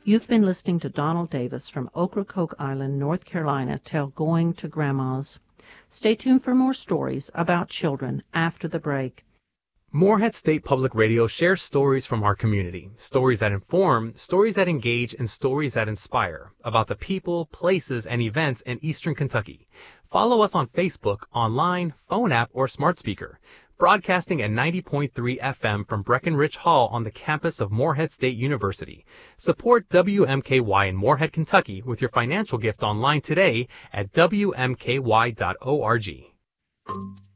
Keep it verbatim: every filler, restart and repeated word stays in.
You've been listening to Donald Davis from Ocracoke Island, North Carolina, tell Going to Grandma's. Stay tuned for more stories about children after the break. Morehead State Public Radio shares stories from our community, stories that inform, stories that engage, and stories that inspire about the people, places, and events in Eastern Kentucky. Follow us on Facebook, online, phone app, or smart speaker. Broadcasting at ninety point three F M from Breckenridge Hall on the campus of Morehead State University. Support W M K Y in Morehead, Kentucky with your financial gift online today at W M K Y dot org.